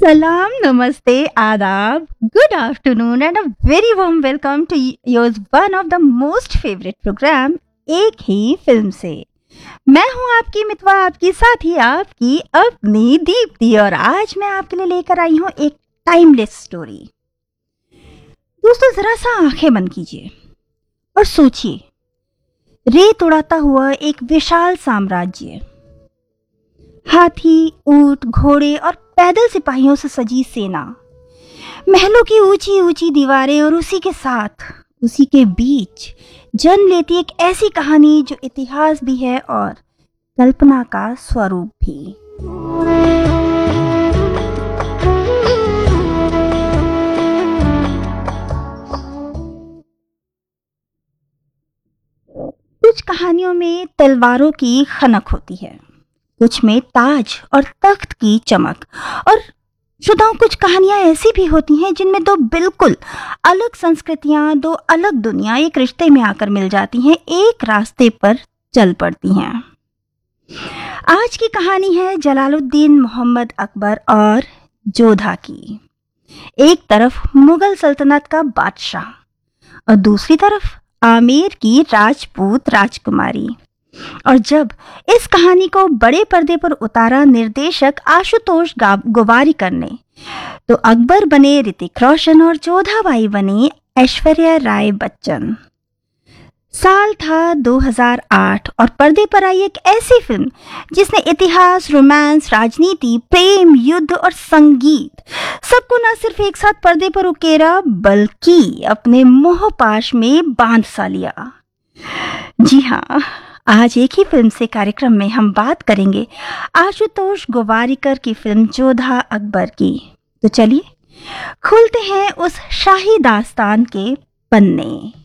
Salam, Namaste, Adab, good afternoon and a very warm welcome to yours one of the most favorite program एक ही film से। मैं हूँ आपकी मितवा, आपकी साथी, आपकी अपनी दीप्ति और आज मैं आपके लिए लेकर आई हूँ एक टाइमलेस स्टोरी। दोस्तों जरा सा आंखें बंद कीजिए और सोचिए, रेत उड़ाता हुआ एक विशाल साम्राज्य, हाथी, ऊंट, घोड़े और पैदल सिपाहियों से सजी सेना, महलों की ऊंची ऊंची दीवारें और उसी के साथ, उसी के बीच जन्म लेती एक ऐसी कहानी जो इतिहास भी है और कल्पना का स्वरूप भी। कुछ कहानियों में तलवारों की खनक होती है, कुछ में ताज और तख्त की चमक, और श्रोताओं कुछ कहानियां ऐसी भी होती हैं जिनमें दो बिल्कुल अलग संस्कृतियां, दो अलग दुनिया एक रिश्ते में आकर मिल जाती हैं, एक रास्ते पर चल पड़ती हैं। आज की कहानी है जलालुद्दीन मोहम्मद अकबर और जोधा की। एक तरफ मुगल सल्तनत का बादशाह और दूसरी तरफ आमेर की राजपूत राजकुमारी। और जब इस कहानी को बड़े पर्दे पर उतारा निर्देशक आशुतोष गोवारिकर ने, तो अकबर बने ऋतिक रोशन और जोधाबाई बनी ऐश्वर्या राय बच्चन। साल था 2008 और पर्दे पर आई एक ऐसी फिल्म जिसने इतिहास, रोमांस, राजनीति, प्रेम, युद्ध और संगीत सबको न सिर्फ एक साथ पर्दे पर उकेरा बल्कि अपने मोहपाश में बांध सा लिया। जी हाँ, आज एक ही फिल्म से कार्यक्रम में हम बात करेंगे आशुतोष गोवारिकर की फिल्म जोधा अकबर की। तो चलिए खोलते हैं उस शाही दास्तान के पन्ने।